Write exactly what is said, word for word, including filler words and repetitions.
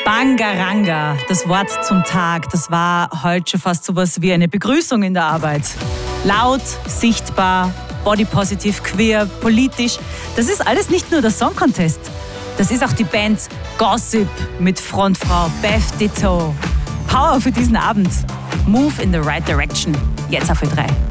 Bangaranga, das Wort zum Tag, das war heute schon fast sowas wie eine Begrüßung in der Arbeit. Laut, sichtbar, body positive, queer, politisch. Das ist alles nicht nur der Song Contest. Das ist auch die Band Gossip mit Frontfrau Beth Ditto. Power für diesen Abend. Move in the right direction. Jetzt auf Ö drei.